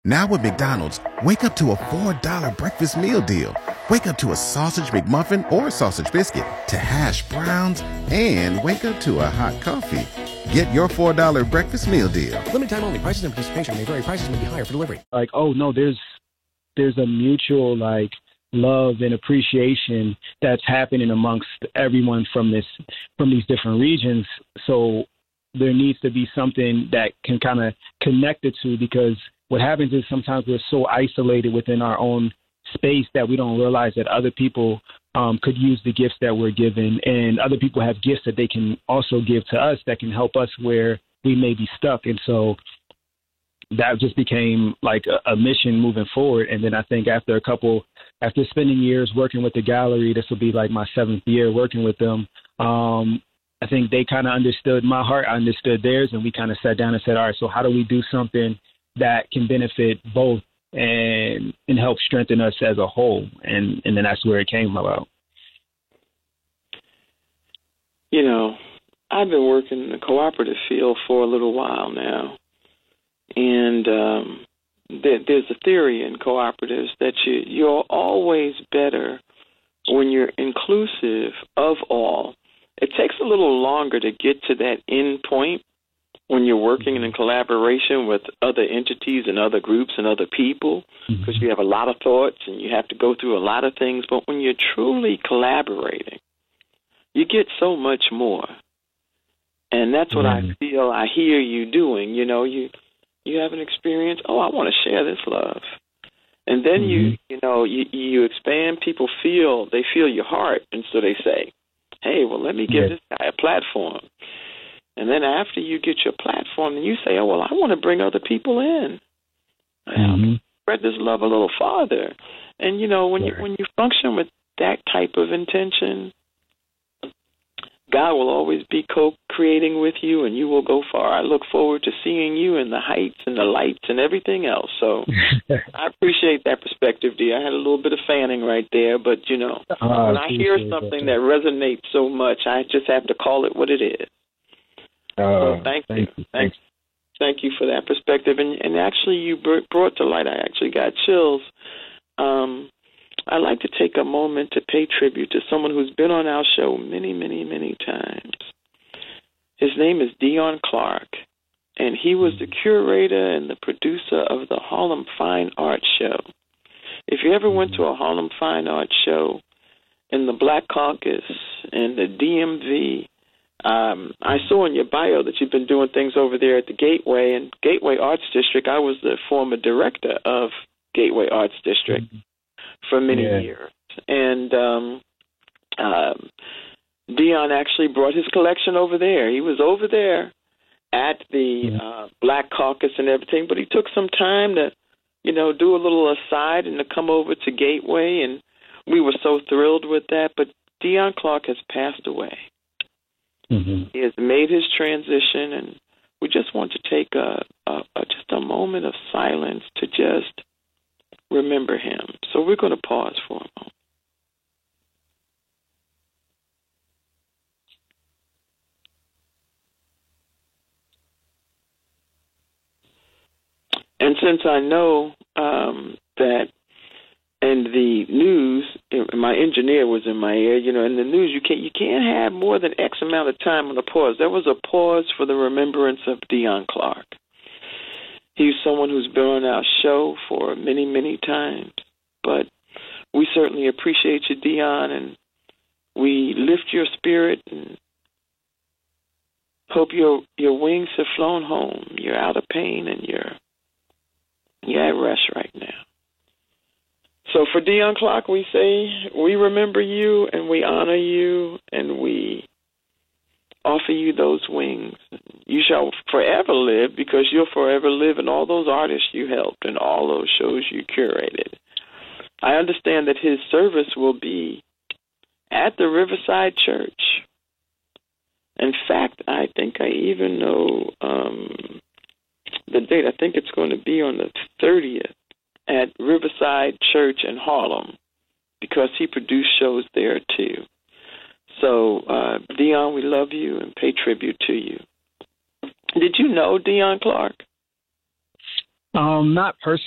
Now with McDonald's, wake up to a $4 breakfast meal deal. Wake up to a sausage McMuffin or sausage biscuit, to hash browns, and wake up to a hot coffee. Get your $4 breakfast meal deal. Limited time only. Prices and participation may vary. Prices may be higher for delivery. Like, oh no, there's a mutual like love and appreciation that's happening amongst everyone from these different regions. So there needs to be something that can kind of connect the two, because what happens is sometimes we're so isolated within our own space that we don't realize that other people could use the gifts that we're given, and other people have gifts that they can also give to us that can help us where we may be stuck. And so that just became like a mission moving forward. And then I think after spending years working with the gallery, this will be like my 7th year working with them. I think they kind of understood my heart. I understood theirs, and we kind of sat down and said, all right, so how do we do something that can benefit both and help strengthen us as a whole? And then that's where it came about. You know, I've been working in the cooperative field for a little while now, and there's a theory in cooperatives that you're always better when you're inclusive of all. It takes a little longer to get to that end point when you're working in collaboration with other entities and other groups and other people, because you have a lot of thoughts and you have to go through a lot of things. But when you're truly collaborating, you get so much more. And that's what I feel I hear you doing. You know, you have an experience, oh, I want to share this love. And then you expand, people feel your heart, and so they say, hey, well, let me give this guy a platform. And then after you get your platform, then you say, oh, well, I want to bring other people in. Spread this love a little farther. And, you know, when you function with that type of intention, God will always be co-creating with you, and you will go far. I look forward to seeing you in the heights and the lights and everything else. So I appreciate that perspective, D. I had a little bit of fanning right there, but, you know, when I hear something that resonates so much, I just have to call it what it is. So thank you. Thank you for that perspective. And actually, you brought to light, I actually got chills. I'd like to take a moment to pay tribute to someone who's been on our show many, many, many times. His name is Dion Clark, and he was the curator and the producer of the Harlem Fine Art Show. If you ever went to a Harlem Fine Art Show in the Black Caucus and the DMV, I saw in your bio that you've been doing things over there at the Gateway and Gateway Arts District. I was the former director of Gateway Arts District for many years. And Dion actually brought his collection over there. He was over there at the Black Caucus and everything, but he took some time to, you know, do a little aside and to come over to Gateway, and we were so thrilled with that. But Dion Clark has passed away. He has made his transition, and we just want to take just a moment of silence to just remember him. So we're going to pause for a moment. And since I know that in the news, my engineer was in my ear, you know, in the news, you can't have more than X amount of time on a pause. There was a pause for the remembrance of Dion Clark. He's someone who's been on our show for many, many times. But we certainly appreciate you, Dion, and we lift your spirit and hope your wings have flown home. You're out of pain and you're at rest right now. So for Dion Clark, we say we remember you and we honor you and we offer you those wings. You shall forever live, because you'll forever live in all those artists you helped and all those shows you curated. I understand that his service will be at the Riverside Church. In fact, I think I even know the date. I think it's going to be on the 30th at Riverside Church in Harlem, because he produced shows there too. So, Dion, we love you and pay tribute to you. Did you know Dion Clark? Not personally.